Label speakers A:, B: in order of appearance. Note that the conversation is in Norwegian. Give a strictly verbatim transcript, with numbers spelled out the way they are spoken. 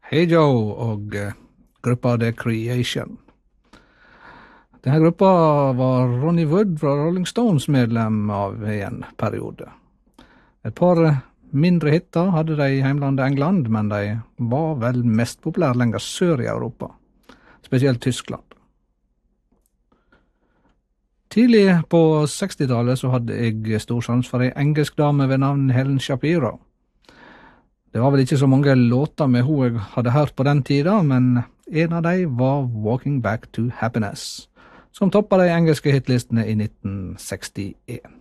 A: Hey Joe og eh, gruppa The Creation. Denne gruppa var Ronnie Wood fra Rolling Stones medlem av i en periode. Et par eh, mindre hitter hadde de i heimlandet England, men de var vel mest populære lenger sør i Europa, spesielt Tyskland. Tidlig på sekstitallet så hadde jeg stor sans for ei engelsk dame ved navn Helen Shapiro. Det var vel ikke så mange låter med hun jeg hadde hørt på den tida, men en av dem var Walking Back to Happiness, som toppet de engelske hitlistene i nitten sekstien.